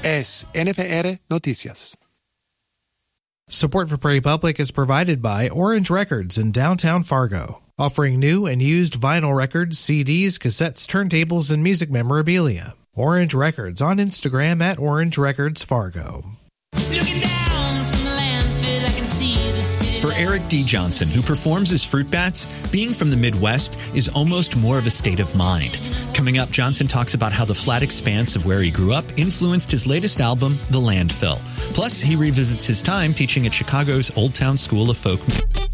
es NPR Noticias. Support for Prairie Public is provided by Orange Records in downtown Fargo, offering new and used vinyl records, CDs, cassettes, turntables, and music memorabilia. Orange Records on Instagram at Orange Records Fargo. Looking down from the landfill, I can see the city. For Eric D. Johnson, who performs as Fruit Bats, being from the Midwest is almost more of a state of mind. Coming up, Johnson talks about how the flat expanse of where he grew up influenced his latest album, The Landfill. Plus, he revisits his time teaching at Chicago's Old Town School of Folk.